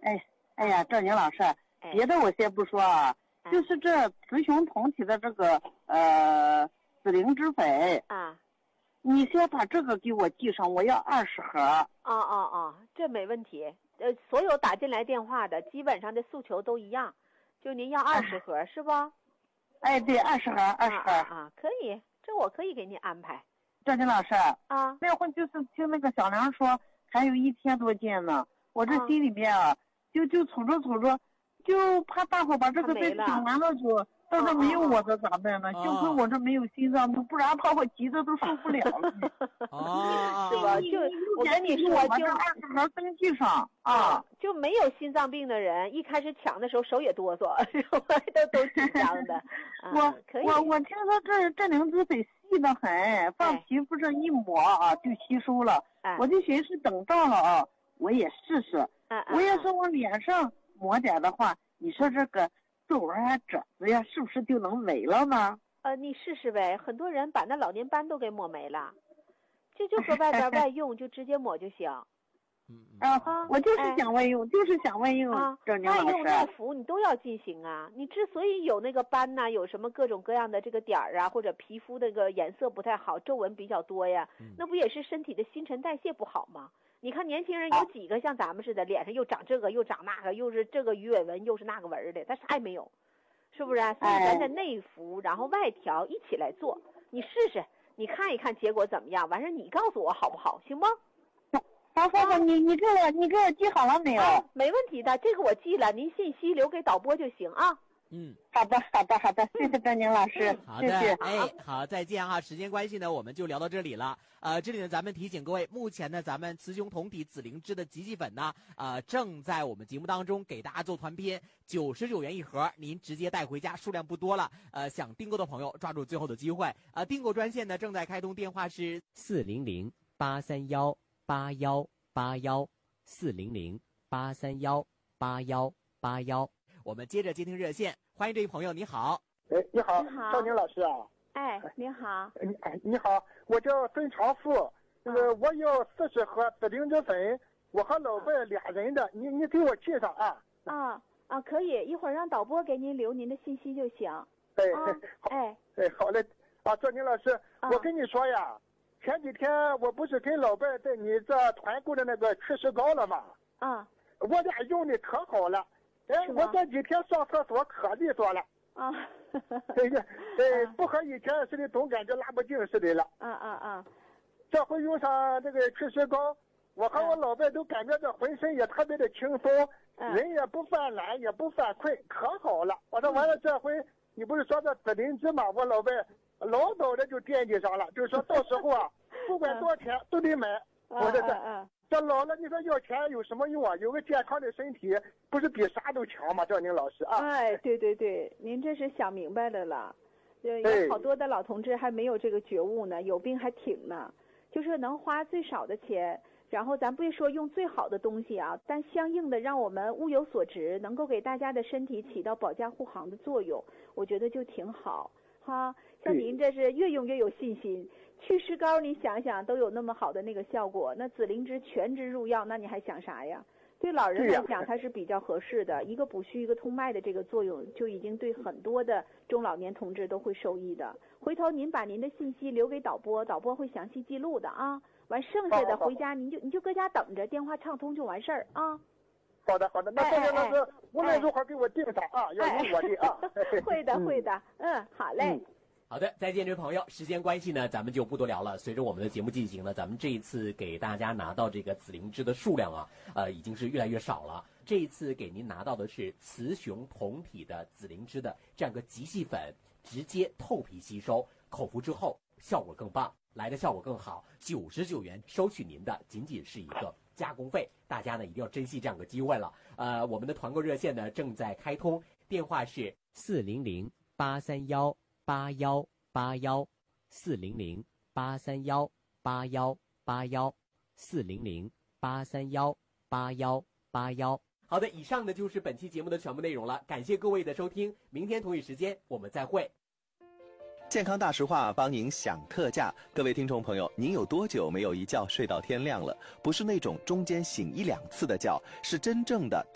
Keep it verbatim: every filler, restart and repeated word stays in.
哎哎呀，赵宁老师，别的我先不说啊， 哎、 就是这雌雄同体的这个呃紫灵芝粉啊， 你先把这个给我记上，我要二十盒。 哦哦哦，这没问题。呃，所有打进来电话的，基本上的诉求都一样，就您要二十盒、哎、是不？ 哎，对，二十盒，二十盒啊啊，可以，这我可以给你安排。 赵金老师啊， 那会就是听那个小梁说还有一天多见呢，我这心里面啊，啊就就瞅着瞅着，就怕大伙把这个再听完了就，到这没有我这咋办呢？幸亏我这没有心脏病，不然怕我急得都受不了了。 哦，是吧？就我跟你说，就二十盒登记上啊， 就没有心脏病的人，一开始抢的时候手也哆嗦，都都紧张的。 我我我听说这这灵芝得细得很，放皮肤上一抹啊就吸收了。 哎、 我就寻思等到了啊，我也试试。 哎、 我要是往脸上抹点的话，你说这个皱纹啊、褶子呀，是不是就能没了呢？ 呃，你试试呗，很多人把那老年斑都给抹没了，这就搁外边外用，就直接抹就行。 嗯啊，我就是想外用，哎、就是想外用啊， 外用内服你都要进行啊。你之所以有那个斑呐、啊，有什么各种各样的这个点儿啊，或者皮肤那个颜色不太好，皱纹比较多呀， 嗯、 那不也是身体的新陈代谢不好吗？你看年轻人有几个像咱们似的，脸上又长这个又长那个，又是这个鱼尾纹又是那个纹的，他啥也没有，是不是、啊？所以咱的内服然后外调一起来做，你试试，你看一看结果怎么样，完事你告诉我好不好，行吗？ 好好好，你你给我你给我记好了没有、 啊？没问题的，这个我记了，您信息留给导播就行啊。 嗯， 好的好的好的，谢谢张宁老师， 嗯、好的， 谢谢。 哎，好，再见哈。时间关系呢，我们就聊到这里了。呃，这里呢，咱们提醒各位，目前呢，咱们雌雄同体紫灵芝的集气粉呢，呃，正在我们节目当中给大家做团拼，九十九元一盒，您直接带回家，数量不多了。呃，想订购的朋友抓住最后的机会。呃，订购专线呢正在开通，电话是四零零八三幺八幺八幺四零零八三幺八幺八幺。我们接着接听热线，欢迎这位朋友，你好。 哎，你好， 你好， 赵宁老师啊。 哎，你好。 你哎，你好，我叫孙长富，那个、啊、我要四十盒紫灵芝粉，我和老伴俩人的，你你给我记上啊。 啊啊，可以，一会儿让导播给您留您的信息就行。 哎， 啊、 好， 哎， 哎，好嘞。啊，赵宁老师， 啊、 我跟你说呀，前几天我不是跟老伴在你这团购的那个祛湿膏了吗？ 啊， 我俩用的可好了。哎，我这几天上厕所可利索了啊！ 这个，哎，不和以前似的，总感觉拉不净似的了。 啊啊啊！ 这回用上这个祛湿膏，我和我老伴都感觉这浑身也特别的轻松， 啊、 人也不犯懒，也不犯困，可好了。我说完了，这回你不是说这紫灵芝吗？我老伴老早的就惦记上了，就是说到时候啊，不管多少钱都得买。 啊、 我这这。 啊啊这老了，你说要钱有什么用啊？有个健康的身体，不是比啥都强吗？赵宁老师啊！ 哎，对对对，您这是想明白了了。呃，有好多的老同志还没有这个觉悟呢，有病还挺呢。就是能花最少的钱，然后咱不说用最好的东西啊，但相应的让我们物有所值，能够给大家的身体起到保驾护航的作用，我觉得就挺好哈。像您这是越用越有信心。祛湿膏你想想都有那么好的那个效果，那紫灵芝全脂入药，那你还想啥呀？对老人来讲它是比较合适的，一个补虚一个通脉的这个作用就已经对很多的中老年同志都会受益的。回头您把您的信息留给导播，导播会详细记录的啊。完剩下的回家您就你就搁家等着，电话畅通就完事儿啊。 好的好的，那这个那个无论如何给我定上啊，要有我的啊。 会的会的，嗯，好嘞。 嗯好的，再见，这位朋友。时间关系呢，咱们就不多聊了。随着我们的节目进行呢，咱们这一次给大家拿到这个紫灵芝的数量啊，呃，已经是越来越少了。这一次给您拿到的是雌雄同体的紫灵芝的这样个集气粉，直接透皮吸收，口服之后效果更棒，来的效果更好。九十九元收取您的仅仅是一个加工费，大家呢一定要珍惜这样个机会了。呃，我们的团购热线呢正在开通，电话是四零零八三幺。八幺八幺四零零八三幺八幺八幺四零零八三幺八幺八幺。好的，以上呢就是本期节目的全部内容了，感谢各位的收听，明天同一时间我们再会。 健康大实话帮您享特价，各位听众朋友，您有多久没有一觉睡到天亮了？不是那种中间醒一两次的觉，是真正的